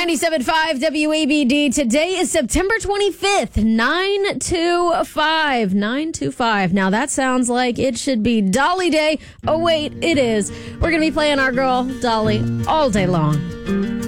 97.5 WABD. Today is September 25th, 925. 925. Now that sounds like it should be Dolly Day. Oh, wait, it is. We're going to be playing our girl, Dolly, all day long.